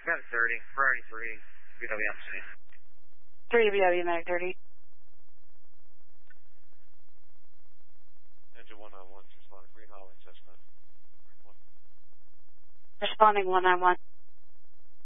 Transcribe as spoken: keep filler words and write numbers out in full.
Got thirty, Ferrari three, B W M C. three B W Mag thirty. Engine one nine one, responding green hall, Cessna. Responding one nine one.